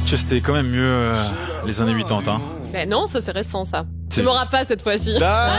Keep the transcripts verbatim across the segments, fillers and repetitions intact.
Tu sais, c'était quand même mieux euh, les années quatre-vingt-dix. Hein. Mais non, ça c'est récent ça. C'est Tu m'auras juste. pas cette fois-ci.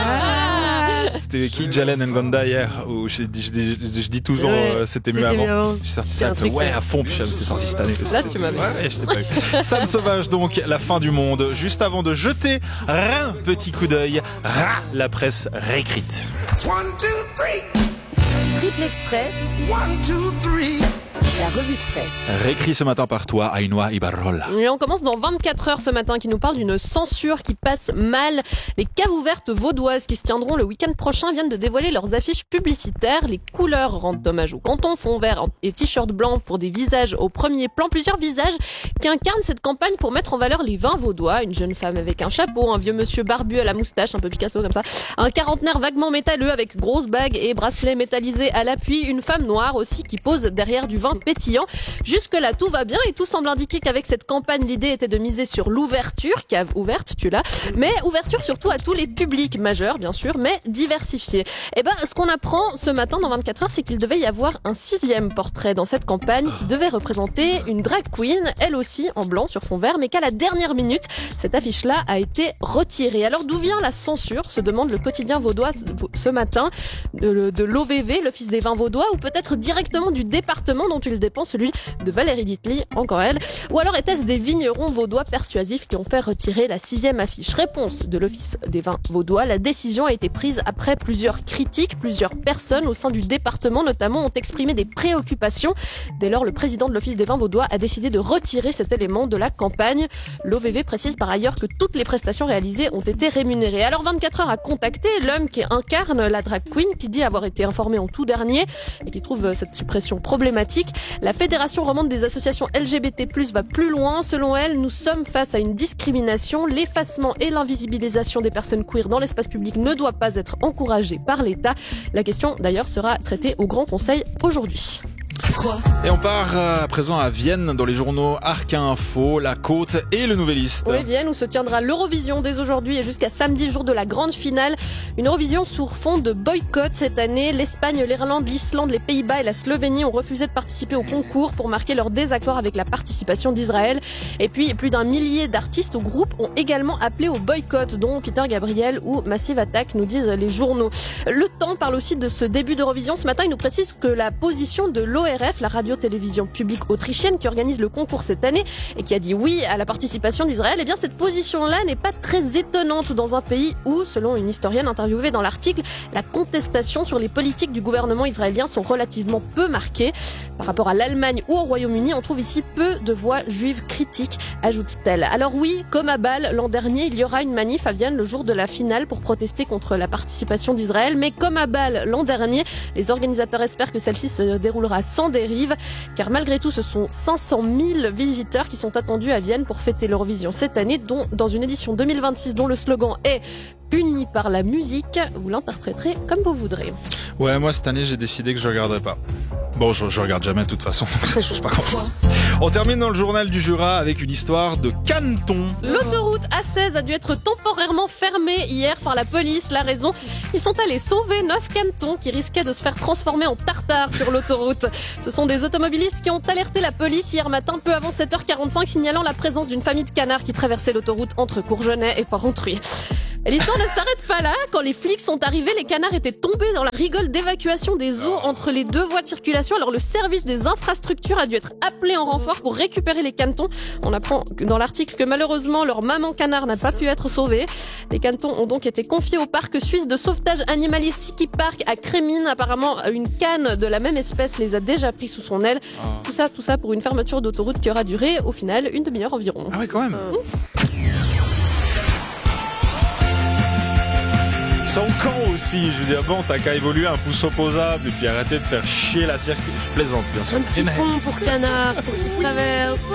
Ah c'était qui, Jalen Ngonda hier où je, je, je, je dis toujours Ouais, euh, c'était mieux c'était avant. mieux avant. J'ai sorti C'est ça un truc, ouais ouais. à fond puis c'est sorti cette année. Là, tu m'avais. Ouais, je t'ai pas eu. Sam Sauvage donc la fin du monde. Juste avant de jeter un petit coup d'œil, Ra, la presse réécrite. One, two, three. Triple Express, One, two, three. la revue de presse. Réécrit ce matin par toi, Ainoa Ibarrola. Et on commence dans vingt-quatre heures ce matin qui nous parle d'une censure qui passe mal. Les caves ouvertes vaudoises qui se tiendront le week-end prochain viennent de dévoiler leurs affiches publicitaires. Les couleurs rendent hommage au canton, fond vert et t-shirt blanc pour des visages au premier plan. Plusieurs visages qui incarnent cette campagne pour mettre en valeur les vins vaudois. Une jeune femme avec un chapeau, un vieux monsieur barbu à la moustache, un peu Picasso comme ça. Un quarantenaire vaguement métalleux avec grosse bague et bracelet métallisé à l'appui. Une femme noire aussi qui pose derrière du vin pétillant. Jusque-là, tout va bien et tout semble indiquer qu'avec cette campagne, l'idée était de miser sur l'ouverture, cave ouverte, tu l'as, mais ouverture surtout à tous les publics majeurs, bien sûr, mais diversifiée. Et ben, ce qu'on apprend ce matin dans vingt-quatre heures, c'est qu'il devait y avoir un sixième portrait dans cette campagne qui devait représenter une drag queen, elle aussi en blanc sur fond vert, mais qu'à la dernière minute, cette affiche-là a été retirée. Alors d'où vient la censure, se demande le quotidien vaudois ce matin, de, de l'O V V, l'Office des vins vaudois, ou peut-être directement du département dont il dépend, celui de Valérie Ditely, encore elle. Ou alors était-ce des vignerons vaudois persuasifs qui ont fait retirer la sixième affiche? Réponse de l'Office des vins vaudois. La décision a été prise après plusieurs critiques. Plusieurs personnes au sein du département notamment ont exprimé des préoccupations. Dès lors, le président de l'Office des vins vaudois a décidé de retirer cet élément de la campagne. L'O V V précise par ailleurs que toutes les prestations réalisées ont été rémunérées. Alors vingt-quatre heures a contacté l'homme qui incarne la drag queen, qui dit avoir été informé en tout dernier et qui trouve cette suppression problématique. La Fédération romande des associations L G B T plus, va plus loin. Selon elle, nous sommes face à une discrimination. L'effacement et l'invisibilisation des personnes queer dans l'espace public ne doit pas être encouragé par l'État. La question, d'ailleurs, sera traitée au Grand Conseil aujourd'hui. Et on part à présent à Vienne dans les journaux Arc Info, La Côte et Le Nouvelliste. Oui, Vienne où se tiendra l'Eurovision dès aujourd'hui et jusqu'à samedi, jour de la grande finale. Une Eurovision sur fond de boycott cette année. L'Espagne, l'Irlande, l'Islande, les Pays-Bas et la Slovénie ont refusé de participer au concours pour marquer leur désaccord avec la participation d'Israël. Et puis, plus d'un millier d'artistes ou groupes ont également appelé au boycott, dont Peter Gabriel ou Massive Attack, nous disent les journaux. Le Temps parle aussi de ce début d'Eurovision. Ce matin, il nous précise que la position de l'O R F, la radio-télévision publique autrichienne qui organise le concours cette année et qui a dit oui à la participation d'Israël, eh bien cette position-là n'est pas très étonnante dans un pays où, selon une historienne interviewée dans l'article, la contestation sur les politiques du gouvernement israélien sont relativement peu marquées. Par rapport à l'Allemagne ou au Royaume-Uni, on trouve ici peu de voix juives critiques, ajoute-t-elle. Alors oui, comme à Bâle l'an dernier, il y aura une manif à Vienne le jour de la finale pour protester contre la participation d'Israël, mais comme à Bâle l'an dernier, les organisateurs espèrent que celle-ci se déroulera sans dérive, car malgré tout, ce sont cinq cent mille visiteurs qui sont attendus à Vienne pour fêter l'Eurovision cette année, dont dans une édition deux mille vingt-six dont le slogan est Unis par la musique. Vous l'interpréterez comme vous voudrez. Ouais, moi cette année j'ai décidé que je regarderai pas. Bon, je, je regarde jamais de toute façon, donc ça change pas grand-chose. On termine dans le journal du Jura avec une histoire de caneton. L'autoroute A seize a dû être temporairement fermée hier par la police. La raison, ils sont allés sauver neuf canetons qui risquaient de se faire transformer en tartare sur l'autoroute. Ce sont des automobilistes qui ont alerté la police hier matin peu avant sept heures quarante-cinq, signalant la présence d'une famille de canards qui traversait l'autoroute entre Courgenay et Porrentruy. Et l'histoire ne s'arrête pas là. Quand les flics sont arrivés, les canards étaient tombés dans la rigole d'évacuation des eaux entre les deux voies de circulation. Alors le service des infrastructures a dû être appelé en renfort pour récupérer les canetons. On apprend dans l'article que malheureusement leur maman canard n'a pas pu être sauvée. Les canetons ont donc été confiés au parc suisse de sauvetage animalier Siki Park à Crémine. Apparemment, une canne de la même espèce les a déjà pris sous son aile. Tout ça, tout ça pour une fermeture d'autoroute qui aura duré au final une demi-heure environ. Ah ouais, quand même. Mmh. Ils sont cons aussi, je veux dire, bon, t'as qu'à évoluer un pouce opposable et puis arrêter de faire chier la circulation. Je plaisante, bien sûr. Un petit pont pour canard, pour qu'il traverse.